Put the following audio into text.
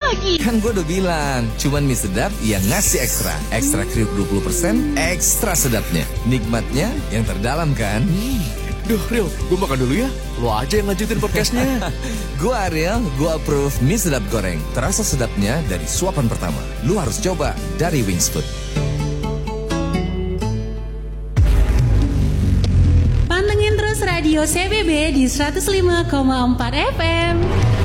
lagi. Kan gue udah bilang, cuman mie sedap yang ngasih ekstra. Ekstra kriuk 20%, ekstra sedapnya. Nikmatnya yang terdalam kan? Duh, Ril, gue makan dulu ya. Lo aja yang lanjutin podcastnya. Gue Ariel, gue approve mie sedap goreng. Terasa sedapnya dari suapan pertama. Lu harus coba dari Wings Food. Pantengin terus Radio CBB di 105,4 FM.